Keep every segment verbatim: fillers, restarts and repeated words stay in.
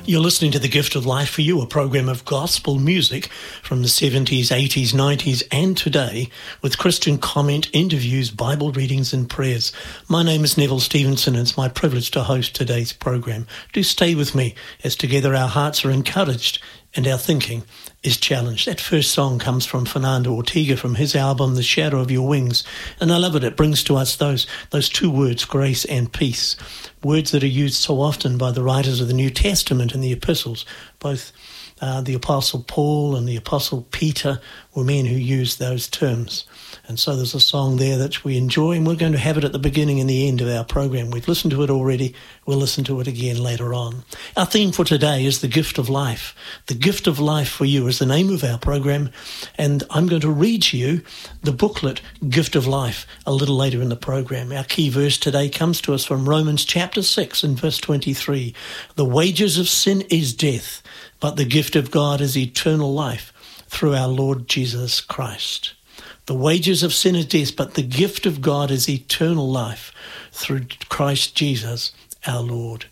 You're listening to The Gift of Life for You, a program of gospel music from the seventies, eighties, nineties and today with Christian comment, interviews, Bible readings and prayers. My name is Neville Stevenson and it's my privilege to host today's program. Do stay with me as together our hearts are encouraged and our thinking is challenged. That first song comes from Fernando Ortega from his album, The Shadow of Your Wings. And I love it. It brings to us those, those two words, grace and peace. Words that are used so often by the writers of the New Testament and the epistles. Both uh, the Apostle Paul and the Apostle Peter were men who used those terms. And so there's a song there that we enjoy, and we're going to have it at the beginning and the end of our program. We've listened to it already. We'll listen to it again later on. Our theme for today is the gift of life. The gift of life for you is the name of our program, and I'm going to read to you the booklet, Gift of Life, a little later in the program. Our key verse today comes to us from Romans chapter six and verse twenty-three. The wages of sin is death, but the gift of God is eternal life through our Lord Jesus Christ. The wages of sin is death, but the gift of God is eternal life through Christ Jesus our Lord.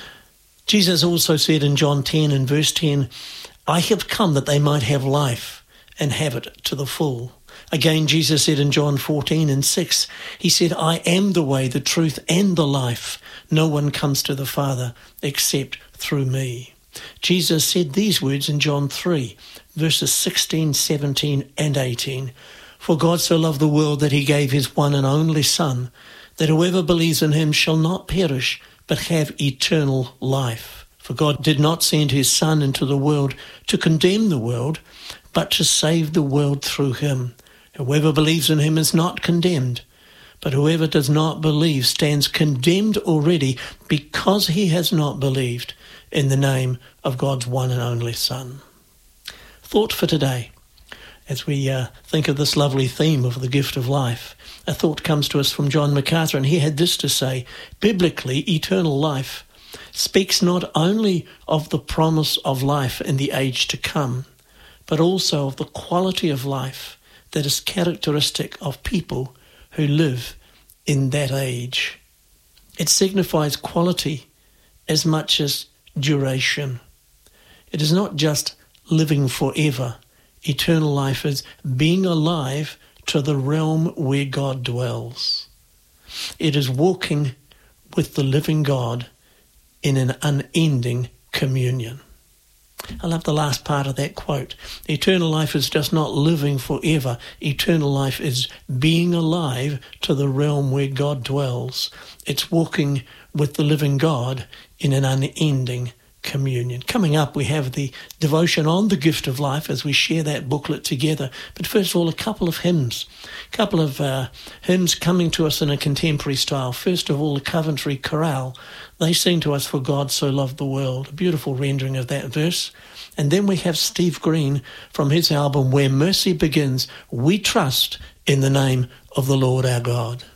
Jesus also said in John ten and verse ten, I have come that they might have life and have it to the full. Again, Jesus said in John fourteen and six, he said, I am the way, the truth and the life. No one comes to the Father except through me. Jesus said these words in John three, verses sixteen, seventeen and eighteen. For God so loved the world that he gave his one and only Son, that whoever believes in him shall not perish, but have eternal life. For God did not send his Son into the world to condemn the world, but to save the world through him. Whoever believes in him is not condemned, but whoever does not believe stands condemned already because he has not believed in the name of God's one and only Son. Thought for today. As we uh, think of this lovely theme of the gift of life, a thought comes to us from John MacArthur, and he had this to say, biblically, eternal life speaks not only of the promise of life in the age to come, but also of the quality of life that is characteristic of people who live in that age. It signifies quality as much as duration. It is not just living forever. Eternal life is being alive to the realm where God dwells. It is walking with the living God in an unending communion. I love the last part of that quote. Eternal life is just not living forever. Eternal life is being alive to the realm where God dwells. It's walking with the living God in an unending communion. Coming up, we have the devotion on the gift of life as we share that booklet together. But first of all, a couple of hymns. A couple of uh, hymns coming to us in a contemporary style. First of all, the Coventry Chorale. They sing to us, For God So Loved the World. A beautiful rendering of that verse. And then we have Steve Green from his album, Where Mercy Begins. We trust in the name of the Lord our God.